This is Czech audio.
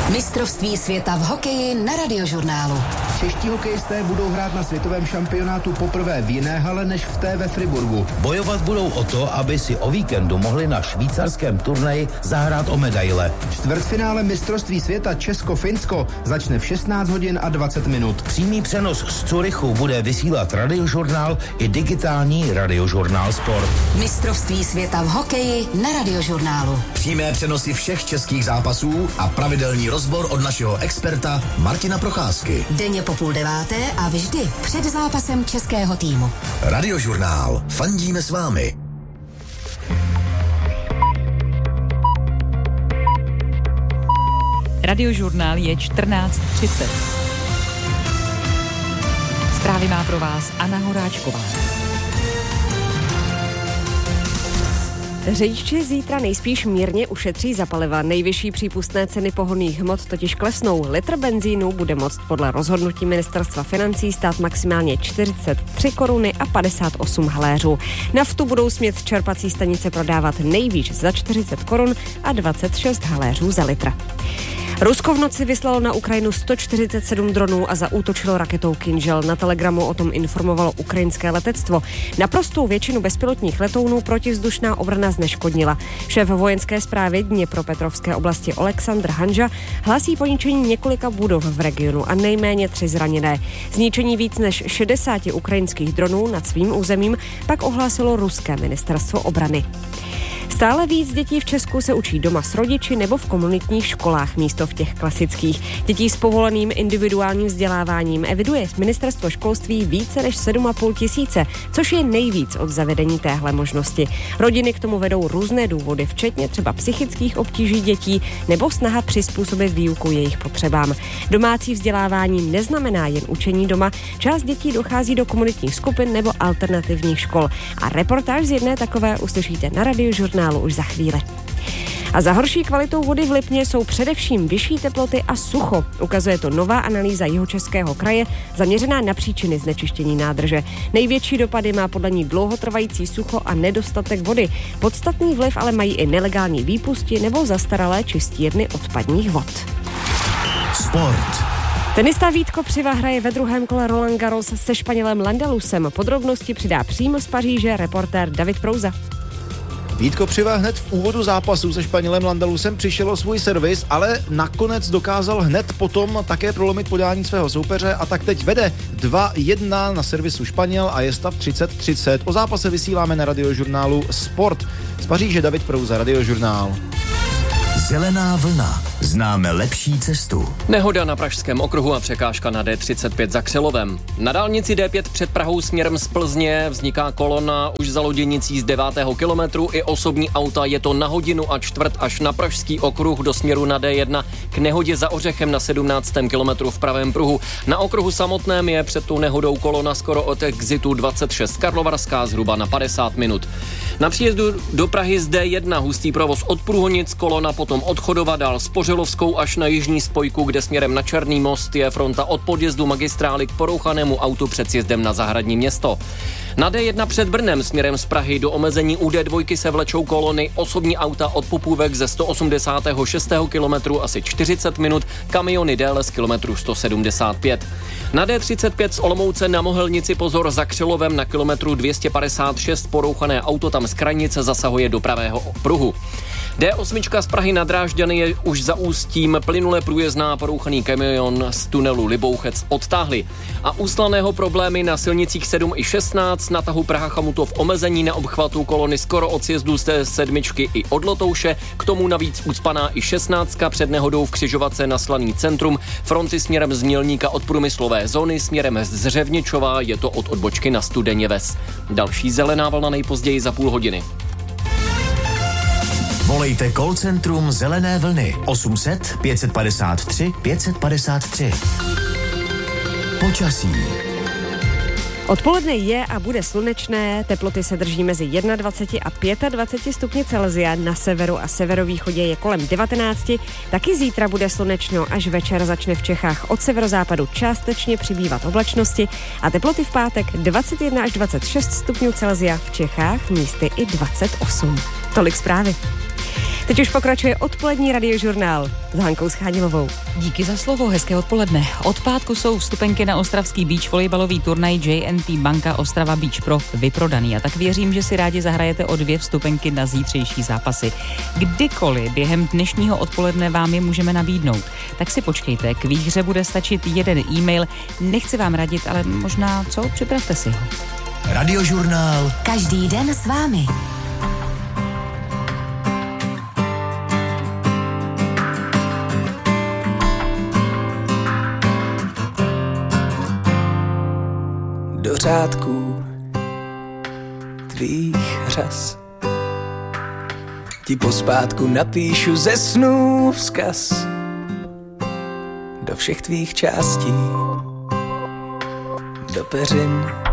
Mistrovství světa v hokeji na Radiožurnálu. Čeští hokejisté budou hrát na světovém šampionátu poprvé v jiné hale než v té ve Friburgu. Bojovat budou o to, aby si o víkendu mohli na švýcarském turnaji zahrát o medaile. Čtvrtfinále mistrovství světa Česko-Finsko začne v 16 hodin a 20 minut. Přímý přenos z Curychu bude vysílat Radiožurnál i digitální Radiožurnál Sport. Mistrovství světa v hokeji na Radiožurnálu. Přímé přenosy všech českých zápasů a pravidelný rozbor od našeho experta Martina Procházky. Denně po 8:30 a vždy před zápasem českého týmu. Radiožurnál. Fandíme s vámi. Radiožurnál je 14:30. Zprávy má pro vás Anna Horáčková. Řidiči zítra nejspíš mírně ušetří za paliva. Nejvyšší přípustné ceny pohonných hmot totiž klesnou. Litr benzínu bude moct podle rozhodnutí ministerstva financí stát maximálně 43 koruny a 58 haléřů. Naftu budou smět čerpací stanice prodávat nejvýš za 40 korun a 26 haléřů za litr. Rusko v noci vyslalo na Ukrajinu 147 dronů a zaútočilo raketou Kinžel. Na Telegramu o tom informovalo ukrajinské letectvo. Naprostou většinu bezpilotních letounů protivzdušná obrana zneškodnila. Šéf vojenské správy Dněpropetrovské oblasti Oleksandr Hanža hlásí poničení několika budov v regionu a nejméně 3 zraněné. Zničení víc než 60 ukrajinských dronů nad svým územím pak ohlásilo ruské ministerstvo obrany. Stále víc dětí v Česku se učí doma s rodiči nebo v komunitních školách místo v těch klasických. Dětí s povoleným individuálním vzděláváním eviduje ministerstvo školství více než 7,5 tisíce, což je nejvíc od zavedení téhle možnosti. Rodiny k tomu vedou různé důvody, včetně třeba psychických obtíží dětí nebo snaha přizpůsobit výuku jejich potřebám. Domácí vzdělávání neznamená jen učení doma, část dětí dochází do komunitních skupin nebo alternativních škol. A reportáž z jedné takové uslyšíte na Radiožurnálu už za chvíli. A za horší kvalitou vody v Lipně jsou především vyšší teploty a sucho. Ukazuje to nová analýza Jihočeského kraje zaměřená na příčiny znečištění nádrže. Největší dopady má podle ní dlouhotrvající sucho a nedostatek vody. Podstatný vliv ale mají i nelegální výpusti nebo zastaralé čistírny odpadních vod. Sport. Tenista Vít Kopřiva hraje ve druhém kole Roland Garros se Španělem Landalusem. Podrobnosti přidá přímo z Paříže reportér David Prouza. Vít Kopřiva hned v úvodu zápasu se Španělem Landalusem přišel o svůj servis, ale nakonec dokázal hned potom také prolomit podání svého soupeře a tak teď vede 2-1 na servisu Španěl a je stav 30-30. O zápase vysíláme na Radiožurnálu Sport. Z Paříže David Prouza, Radiožurnál. Zelená vlna. Známe lepší cestu. Nehoda na Pražském okruhu a překážka na D35 za Křilovem. Na dálnici D5 před Prahou směrem z Plzně vzniká kolona už za loděnicí z 9. kilometru i osobní auta. Je to na 1 hodinu a čtvrt až na Pražský okruh do směru na D1 k nehodě za Ořechem na 17. kilometru v pravém pruhu. Na okruhu samotném je před tou nehodou kolona skoro od exitu 26 Karlovarská zhruba na 50 minut. Na příjezdu do Prahy z D1 hustý provoz od Průhonic, kolona potom od Chodova dál s Pořelovskou až na jižní spojku, kde směrem na Černý most je fronta od podjezdu magistrály k porouchanému autu před sjezdem na Zahradní Město. Na D1 před Brnem směrem z Prahy do omezení u D2 se vlečou kolony, osobní auta od Popůvek ze 186. kilometru asi 40 minut, kamiony déle z kilometru 175. Na D35 z Olomouce na Mohelnici pozor za Křilovem na kilometru 256 porouchané auto tam z krajnice zasahuje do pravého pruhu. D8 z Prahy na Drážďany je už za Ústím, plynule průjezdná, porouchaný kamion z tunelu Libouchec odtáhli. A úslaného problémy na silnicích 7 i 16, na tahu Praha Chamutov omezení na obchvatu kolony skoro od sjezdu z D7 i od Lotouše, k tomu navíc ucpaná i 16 před nehodou v křižovatce na Slaný centrum, fronty směrem z Mělníka od průmyslové zóny, směrem z Řevničova, je to od odbočky na Studeně Ves. Další zelená vlna nejpozději za půl hodiny. Volejte call centrum Zelené vlny 800 553 553. Počasí. Odpoledne je a bude slunečné, teploty se drží mezi 21 a 25 stupni Celsia, na severu a severovýchodě je kolem 19, taky zítra bude slunečno, až večer začne v Čechách od severozápadu částečně přibývat oblačnosti a teploty v pátek 21 až 26 stupňů Celsia, v Čechách místy i 28. Tolik zprávy. Teď už pokračuje odpolední radiožurnál s Hankou Schánilovou. Díky za slovo, hezké odpoledne. Od pátku jsou vstupenky na ostravský beach volejbalový turnaj JNT Banka Ostrava Beach Pro vyprodaný a tak věřím, že si rádi zahrajete o 2 vstupenky na zítřejší zápasy. Kdykoliv během dnešního odpoledne vám je můžeme nabídnout. Tak si počkejte, k výhře bude stačit jeden e-mail. Nechci vám radit, ale možná co? Připravte si ho. Radiožurnál. Každý den s vámi. Do řádků tvých řas ti pospátku napíšu ze snů vzkaz do všech tvých částí, do peřin